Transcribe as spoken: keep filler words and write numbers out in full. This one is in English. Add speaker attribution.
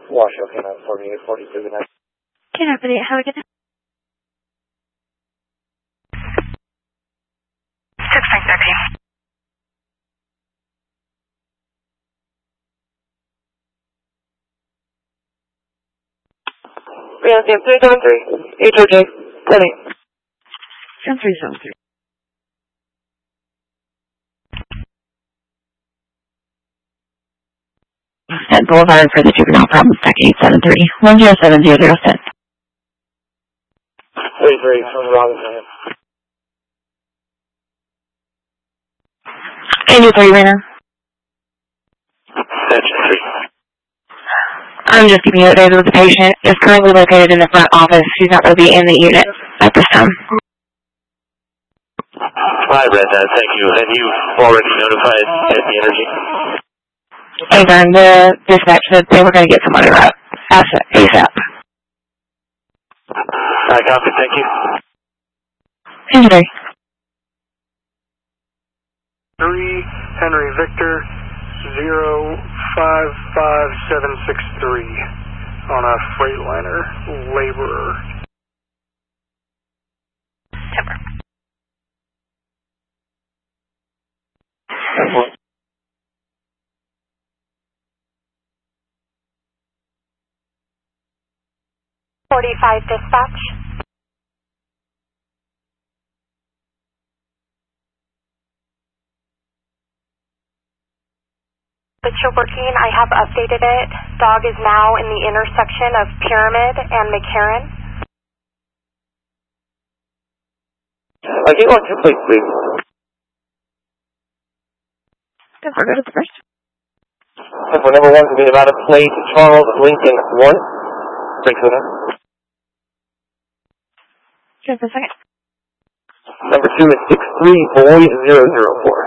Speaker 1: Washoe, K nine forty-eight forty-two, good night.
Speaker 2: K nine forty-eight, have a good night.
Speaker 3: six nine thirteen.
Speaker 4: Brianna Sam three seven three, H O J, ten eight.
Speaker 2: seven three seven three.
Speaker 5: Set Boulevard for the juvenile problem stack eight seven three, one zero seven zero zero set.
Speaker 1: thirty-three from Robinson.
Speaker 5: eighty-three right now.
Speaker 1: Section three.
Speaker 5: I'm just giving you updates with the patient. Is currently located in the front office. She's not going to be in the unit at this time.
Speaker 1: I read that, thank you. And you've already notified at the energy?
Speaker 5: Anytime the dispatch said they were going to get somebody right ASAP.
Speaker 1: I copy, thank you.
Speaker 5: Henry.
Speaker 6: Three, Henry Victor, zero five five seven six three on a Freightliner laborer.
Speaker 3: Timber. forty-five dispatch. But you're working, I have updated it. Dog is now in the intersection of Pyramid and McCarran.
Speaker 4: I think on two plates, please.
Speaker 2: Don't forget the first.
Speaker 4: For number one, to be about a plate, Charles Lincoln one. Thanks for that.
Speaker 2: Just a second.
Speaker 4: Number two is six three boy zero zero four.